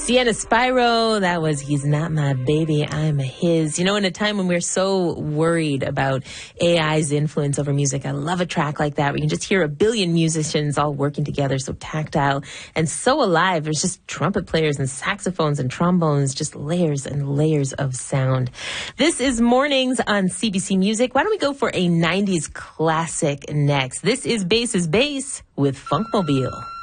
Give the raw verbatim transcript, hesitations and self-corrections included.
Sienna Spyro, that was He's Not My Baby, I'm His. You know, in a time when we're so worried about A I's influence over music, I love a track like that where you can just hear a billion musicians all working together, so tactile and so alive. There's just trumpet players and saxophones and trombones, just layers and layers of sound. This is Mornings on C B C Music. Why don't we go for a nineties classic next? This is Bass is Bass with Funkmobile.